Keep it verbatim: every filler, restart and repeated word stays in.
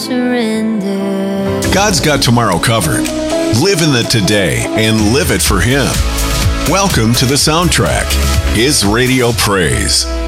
surrender. God's got tomorrow covered. Live in the today and live it for Him. Welcome to The Soundtrack, His radio praise.